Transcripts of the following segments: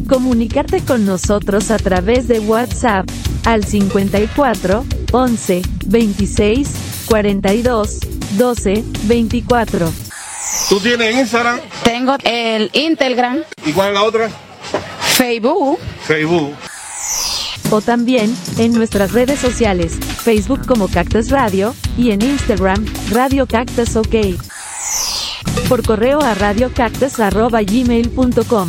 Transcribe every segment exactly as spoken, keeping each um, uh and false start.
Comunicarte con nosotros a través de WhatsApp al cincuenta y cuatro, once, veintiséis, cuarenta y dos, doce, veinticuatro. ¿Tú tienes Instagram? Tengo el Instagram. ¿Y cuál es la otra? Facebook. Facebook. O también en nuestras redes sociales, Facebook como Cactus Radio y en Instagram, Radio Cactus OK. Por correo a radiocactus arroba gmail punto com.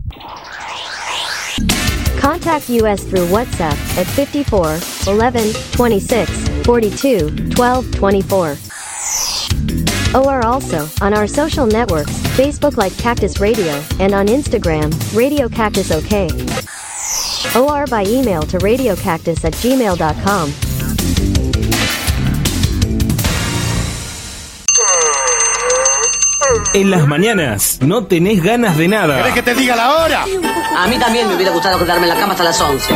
Contact us through WhatsApp at fifty-four, eleven, twenty-six, forty-two, twelve, twenty-four. Or also on our social networks, Facebook like Cactus Radio, and on Instagram, Radio Cactus OK. Or by email to radiocactus at gmail dot com. En las mañanas no tenés ganas de nada. ¿Querés que te diga la hora? A mí también me hubiera gustado quedarme en la cama hasta las once.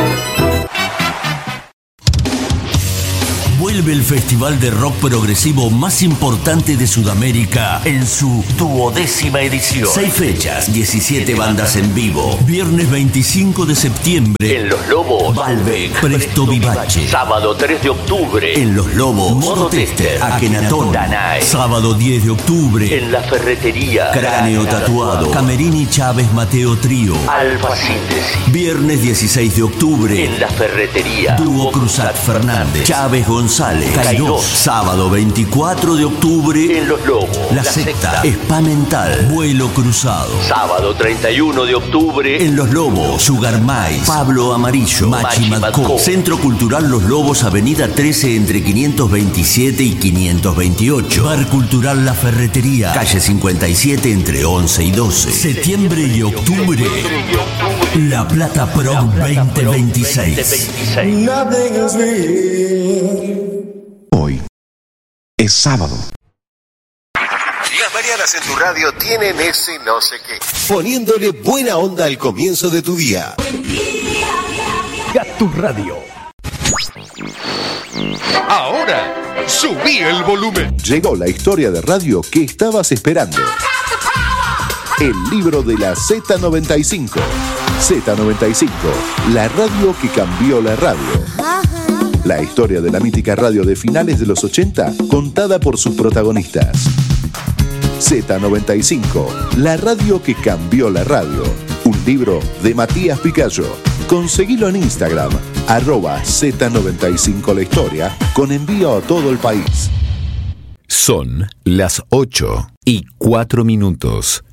Vuelve el festival de rock progresivo más importante de Sudamérica en su duodécima edición. Seis fechas, diecisiete bandas en vivo. Viernes veinticinco de septiembre en Los Lobos, Balbec, Presto Vivace. Sábado tres de octubre en Los Lobos, Modo Tester, Akenatón, Danae. Sábado diez de octubre en La Ferretería, Cráneo Tatuado, Camerini Chávez Mateo Trío, Alfa Síntesis. Viernes dieciséis de octubre en La Ferretería, Dúo Cruzat Fernández, Chávez González, Kairos. Sábado veinticuatro de octubre en Los Lobos, La Secta, Spa Mental, Vuelo Cruzado. Sábado treinta y uno de octubre en Los Lobos, Sugar Mais, Pablo Amarillo, Machi Madco. Centro Cultural Los Lobos, Avenida trece entre quinientos veintisiete y quinientos veintiocho. Bar Cultural La Ferretería, calle cincuenta y siete entre once y doce. Septiembre y octubre, La Plata Prom veinte veintiséis. Hoy es sábado. Las mañanas en tu radio tienen ese no sé qué. Poniéndole buena onda al comienzo de tu día. Cactus Radio. Ahora, subí el volumen. Llegó la historia de radio que estabas esperando. El libro de la Z noventa y cinco. Z noventa y cinco, la radio que cambió la radio. La historia de la mítica radio de finales de los ochenta, contada por sus protagonistas. Z noventa y cinco, la radio que cambió la radio. Un libro de Matías Picayo. Conseguilo en Instagram, arroba Z noventa y cinco la historia, con envío a todo el país. Son las ocho y cuatro minutos.